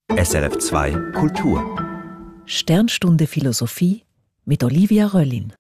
SRF 2 Kultur. Sternstunde Philosophie mit Olivia Röllin.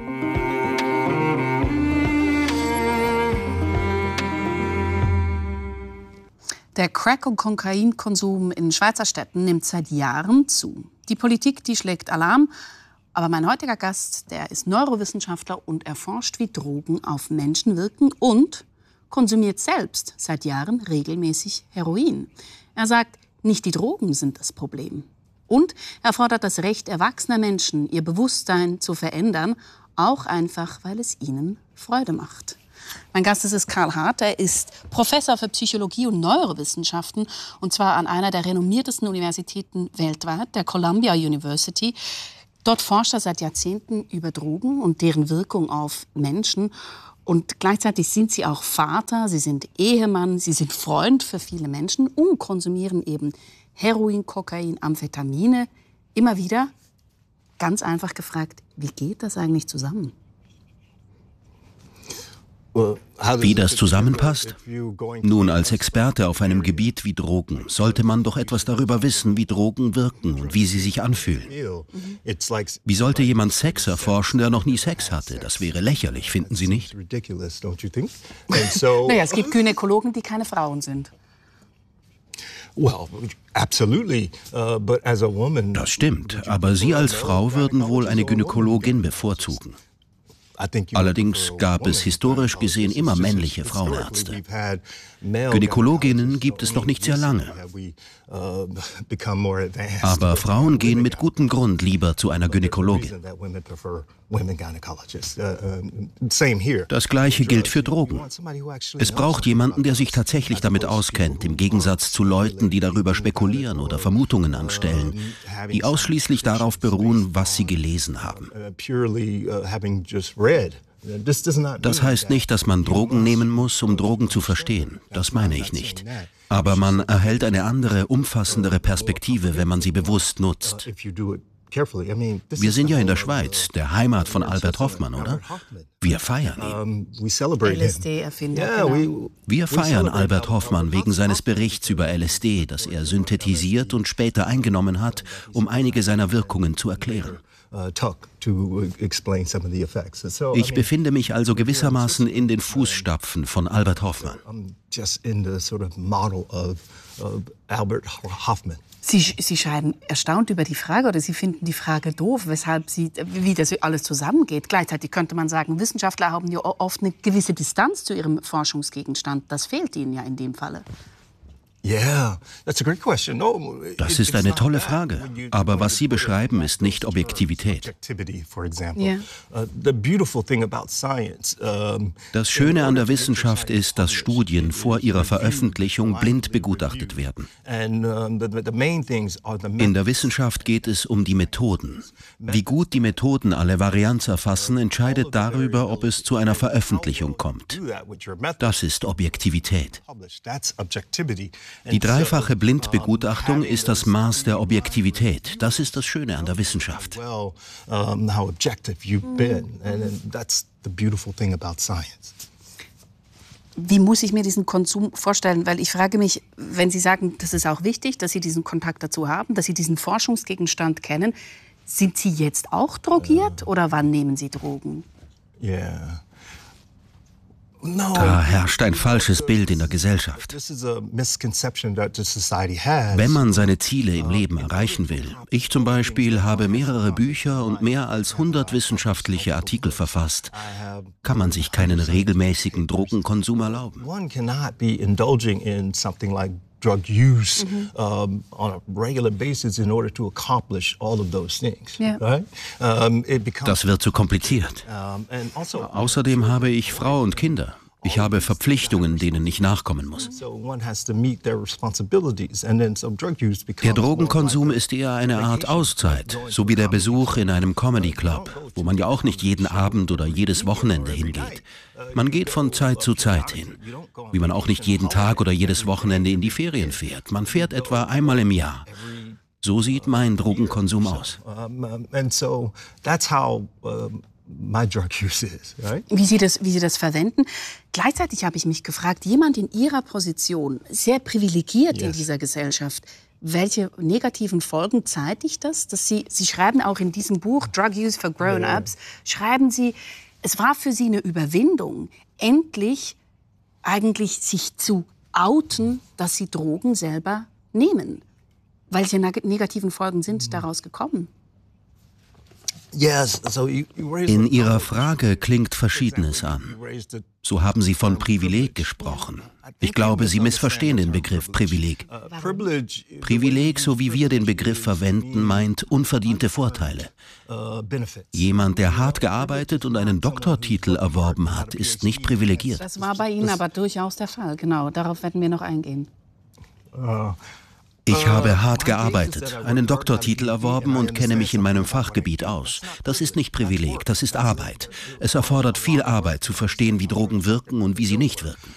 Der Crack- und Kokainkonsum in Schweizer Städten nimmt seit Jahren zu. Die Politik, die schlägt Alarm. Aber mein heutiger Gast, der ist Neurowissenschaftler und erforscht, wie Drogen auf Menschen wirken und konsumiert selbst seit Jahren regelmäßig Heroin. Er sagt, nicht die Drogen sind das Problem. Und er fordert das Recht erwachsener Menschen, ihr Bewusstsein zu verändern, auch einfach, weil es ihnen Freude macht. Mein Gast ist Karl Hart. Er ist Professor für Psychologie und Neurowissenschaften, und zwar an einer der renommiertesten Universitäten weltweit, der Columbia University. Dort forscht er seit Jahrzehnten über Drogen und deren Wirkung auf Menschen. Und gleichzeitig sind Sie auch Vater, Sie sind Ehemann, Sie sind Freund für viele Menschen und konsumieren eben Heroin, Kokain, Amphetamine. Immer wieder, ganz einfach gefragt, wie geht das eigentlich zusammen? Wie das zusammenpasst? Nun, als Experte auf einem Gebiet wie Drogen sollte man doch etwas darüber wissen, wie Drogen wirken und wie sie sich anfühlen. Wie sollte jemand Sex erforschen, der noch nie Sex hatte? Das wäre lächerlich, finden Sie nicht? Naja, es gibt Gynäkologen, die keine Frauen sind. Das stimmt, aber Sie als Frau würden wohl eine Gynäkologin bevorzugen. Allerdings gab es historisch gesehen immer männliche Frauenärzte. Gynäkologinnen gibt es noch nicht sehr lange. Aber Frauen gehen mit gutem Grund lieber zu einer Gynäkologin. Das Gleiche gilt für Drogen. Es braucht jemanden, der sich tatsächlich damit auskennt, im Gegensatz zu Leuten, die darüber spekulieren oder Vermutungen anstellen, die ausschließlich darauf beruhen, was sie gelesen haben. Das heißt nicht, dass man Drogen nehmen muss, um Drogen zu verstehen. Das meine ich nicht. Aber man erhält eine andere, umfassendere Perspektive, wenn man sie bewusst nutzt. Wir sind ja in der Schweiz, der Heimat von Albert Hofmann, oder? Wir feiern ihn. LSD-Erfinder. Wir feiern Albert Hofmann wegen seines Berichts über LSD, das er synthetisiert und später eingenommen hat, um einige seiner Wirkungen zu erklären. Ich befinde mich also gewissermaßen in den Fußstapfen von Albert Hofmann. Sie scheinen erstaunt über die Frage, oder Sie finden die Frage doof, wie das alles zusammengeht. Gleichzeitig könnte man sagen, Wissenschaftler haben ja oft eine gewisse Distanz zu ihrem Forschungsgegenstand. Das fehlt ihnen ja in dem Falle. Das ist eine tolle Frage. Aber was Sie beschreiben, ist nicht Objektivität. Das Schöne an der Wissenschaft ist, dass Studien vor ihrer Veröffentlichung blind begutachtet werden. In der Wissenschaft geht es um die Methoden. Wie gut die Methoden alle Varianz erfassen, entscheidet darüber, ob es zu einer Veröffentlichung kommt. Das ist Objektivität. Die dreifache Blindbegutachtung ist das Maß der Objektivität. Das ist das Schöne an der Wissenschaft. Wie muss ich mir diesen Konsum vorstellen? Weil ich frage mich, wenn Sie sagen, das ist auch wichtig, dass Sie diesen Kontakt dazu haben, dass Sie diesen Forschungsgegenstand kennen, sind Sie jetzt auch drogiert oder wann nehmen Sie Drogen? Da herrscht ein falsches Bild in der Gesellschaft. Wenn man seine Ziele im Leben erreichen will, ich zum Beispiel habe mehrere Bücher und mehr als 100 wissenschaftliche Artikel verfasst, kann man sich keinen regelmäßigen Drogenkonsum erlauben. Drug use on a regular basis in order to accomplish all of those things. Right? Das wird zu kompliziert. Außerdem habe ich Frau und Kinder. Ich habe Verpflichtungen, denen ich nachkommen muss. Der Drogenkonsum ist eher eine Art Auszeit, so wie der Besuch in einem Comedy-Club, wo man ja auch nicht jeden Abend oder jedes Wochenende hingeht. Man geht von Zeit zu Zeit hin, wie man auch nicht jeden Tag oder jedes Wochenende in die Ferien fährt. Man fährt etwa einmal im Jahr. So sieht mein Drogenkonsum aus. Wie Sie das verwenden. Gleichzeitig habe ich mich gefragt, jemand in Ihrer Position, sehr privilegiert in dieser Gesellschaft, welche negativen Folgen zeitigt das? Dass Sie schreiben auch in diesem Buch Drug Use for Grown-Ups, schreiben Sie, es war für Sie eine Überwindung, endlich eigentlich sich zu outen, dass Sie Drogen selber nehmen. Welche negativen Folgen sind daraus gekommen? In Ihrer Frage klingt Verschiedenes an. So haben Sie von Privileg gesprochen. Ich glaube, Sie missverstehen den Begriff Privileg. Privileg, so wie wir den Begriff verwenden, meint unverdiente Vorteile. Jemand, der hart gearbeitet und einen Doktortitel erworben hat, ist nicht privilegiert. Das war bei Ihnen aber durchaus der Fall. Genau, darauf werden wir noch eingehen. Ich habe hart gearbeitet, einen Doktortitel erworben und kenne mich in meinem Fachgebiet aus. Das ist nicht Privileg, das ist Arbeit. Es erfordert viel Arbeit, zu verstehen, wie Drogen wirken und wie sie nicht wirken.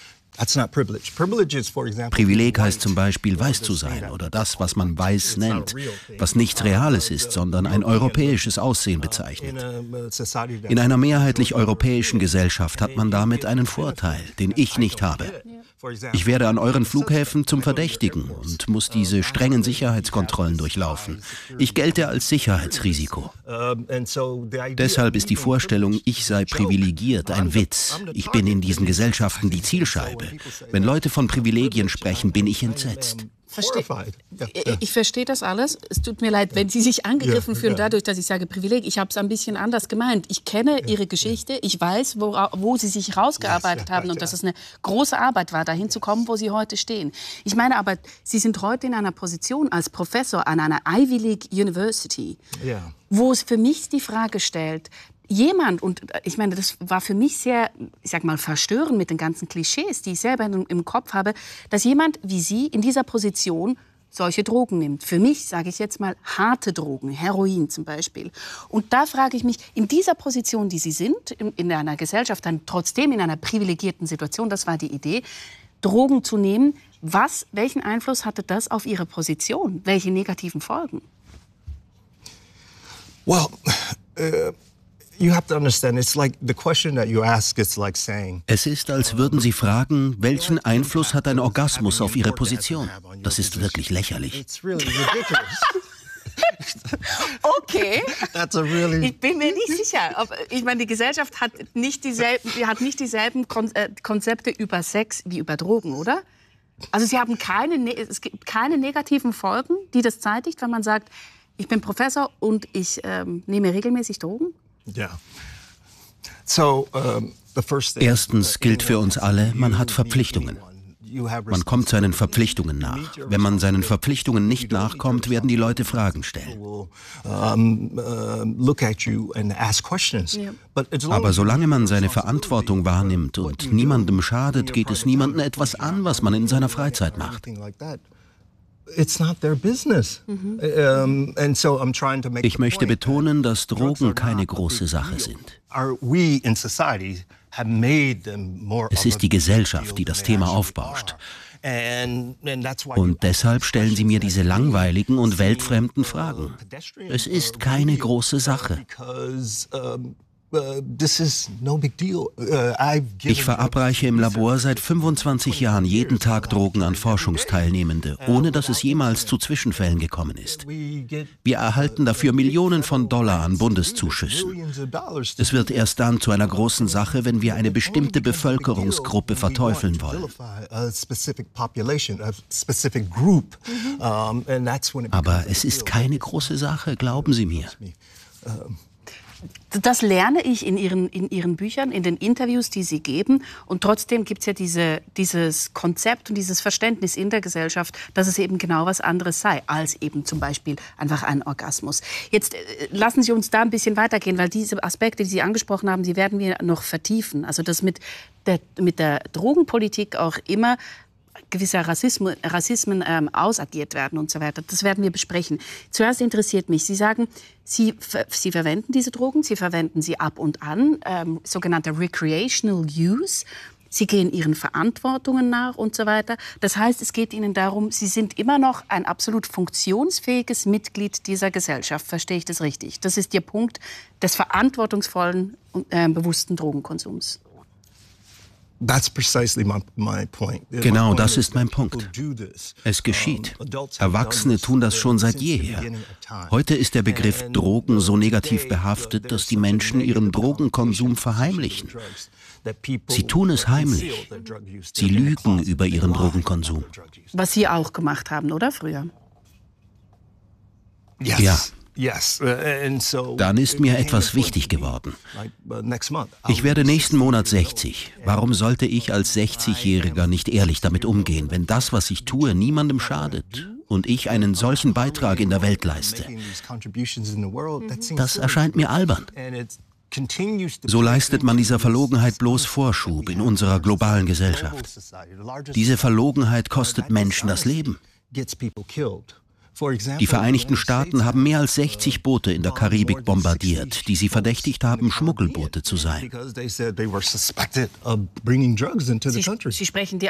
Privileg heißt zum Beispiel, weiß zu sein oder das, was man weiß nennt, was nichts Reales ist, sondern ein europäisches Aussehen bezeichnet. In einer mehrheitlich europäischen Gesellschaft hat man damit einen Vorteil, den ich nicht habe. Ich werde an euren Flughäfen zum Verdächtigen und muss diese strengen Sicherheitskontrollen durchlaufen. Ich gelte als Sicherheitsrisiko. Deshalb ist die Vorstellung, ich sei privilegiert, ein Witz. Ich bin in diesen Gesellschaften die Zielscheibe. Wenn Leute von Privilegien sprechen, bin ich entsetzt. Ich verstehe das alles. Es tut mir leid, wenn Sie sich angegriffen fühlen dadurch, dass ich sage Privileg. Ich habe es ein bisschen anders gemeint. Ich kenne Ihre Geschichte. Ich weiß, wo Sie sich rausgearbeitet haben und dass es eine große Arbeit war, dahin zu kommen, wo Sie heute stehen. Ich meine aber, Sie sind heute in einer Position als Professor an einer Ivy League University, wo es für mich die Frage stellt, jemand, und ich meine, das war für mich sehr, ich sag mal, verstörend mit den ganzen Klischees, die ich selber im Kopf habe, dass jemand wie Sie in dieser Position solche Drogen nimmt. Für mich, sage ich jetzt mal, harte Drogen, Heroin zum Beispiel. Und da frage ich mich, in dieser Position, die Sie sind, in einer Gesellschaft, dann trotzdem in einer privilegierten Situation, das war die Idee, Drogen zu nehmen, welchen Einfluss hatte das auf Ihre Position? Welche negativen Folgen? Well, Es ist, als würden Sie fragen, welchen Einfluss hat ein Orgasmus auf Ihre Position? Das ist wirklich lächerlich. Okay, ich bin mir nicht sicher. Ich meine, die Gesellschaft hat nicht dieselben Konzepte über Sex wie über Drogen, oder? Also es gibt keine negativen Folgen, die das zeitigt, wenn man sagt, ich bin Professor und ich nehme regelmäßig Drogen? Erstens gilt für uns alle, man hat Verpflichtungen. Man kommt seinen Verpflichtungen nach. Wenn man seinen Verpflichtungen nicht nachkommt, werden die Leute Fragen stellen. Aber solange man seine Verantwortung wahrnimmt und niemandem schadet, geht es niemandem etwas an, was man in seiner Freizeit macht. Ich möchte betonen, dass Drogen keine große Sache sind. Es ist die Gesellschaft, die das Thema aufbauscht. Und deshalb stellen sie mir diese langweiligen und weltfremden Fragen. Es ist keine große Sache. Ich verabreiche im Labor seit 25 Jahren jeden Tag Drogen an Forschungsteilnehmende, ohne dass es jemals zu Zwischenfällen gekommen ist. Wir erhalten dafür Millionen von Dollar an Bundeszuschüssen. Es wird erst dann zu einer großen Sache, wenn wir eine bestimmte Bevölkerungsgruppe verteufeln wollen. Aber es ist keine große Sache, glauben Sie mir. Das lerne ich in Ihren Büchern, in den Interviews, die Sie geben. Und trotzdem gibt es ja dieses Konzept und dieses Verständnis in der Gesellschaft, dass es eben genau was anderes sei, als eben zum Beispiel einfach ein Orgasmus. Jetzt lassen Sie uns da ein bisschen weitergehen, weil diese Aspekte, die Sie angesprochen haben, die werden wir noch vertiefen. Also dass mit der Drogenpolitik auch immer gewisse Rassismen ausagiert werden und so weiter. Das werden wir besprechen. Zuerst interessiert mich, Sie sagen, Sie verwenden diese Drogen, Sie verwenden sie ab und an, sogenannte Recreational Use. Sie gehen Ihren Verantwortungen nach und so weiter. Das heißt, es geht Ihnen darum, Sie sind immer noch ein absolut funktionsfähiges Mitglied dieser Gesellschaft. Verstehe ich das richtig? Das ist Ihr Punkt des verantwortungsvollen und bewussten Drogenkonsums. Genau das ist mein Punkt. Es geschieht. Erwachsene tun das schon seit jeher. Heute ist der Begriff Drogen so negativ behaftet, dass die Menschen ihren Drogenkonsum verheimlichen. Sie tun es heimlich. Sie lügen über ihren Drogenkonsum. Was Sie auch gemacht haben, oder früher? Ja. Dann ist mir etwas wichtig geworden. Ich werde nächsten Monat 60. Warum sollte ich als 60-Jähriger nicht ehrlich damit umgehen, wenn das, was ich tue, niemandem schadet und ich einen solchen Beitrag in der Welt leiste? Das erscheint mir albern. So leistet man dieser Verlogenheit bloß Vorschub in unserer globalen Gesellschaft. Diese Verlogenheit kostet Menschen das Leben. Die Vereinigten Staaten haben mehr als 60 Boote in der Karibik bombardiert, die sie verdächtigt haben, Schmuggelboote zu sein. Sie sprechen die